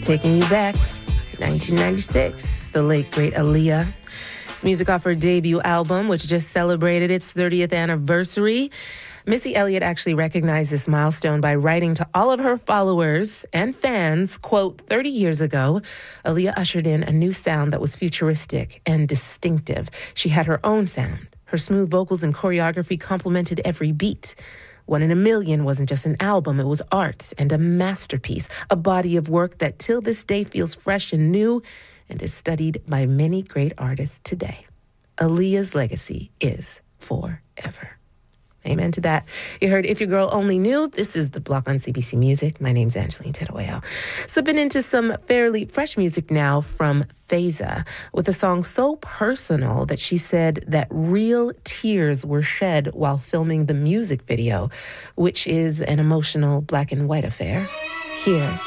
Taking you back, 1996, the late, great Aaliyah. It's music off her debut album, which just celebrated its 30th anniversary. Missy Elliott actually recognized this milestone by writing to all of her followers and fans, quote, 30 years ago, Aaliyah ushered in a new sound that was futuristic and distinctive. She had her own sound. Her smooth vocals and choreography complemented every beat. One in a Million wasn't just an album, it was art and a masterpiece, a body of work that till this day feels fresh and new and is studied by many great artists today. Aaliyah's legacy is forever. Amen to that. You heard If Your Girl Only Knew. This is The Block on CBC Music. My name's Angeline Tedoeo. Slipping into some fairly fresh music now from Faiza with a song so personal that she said that real tears were shed while filming the music video, which is an emotional black and white affair. Here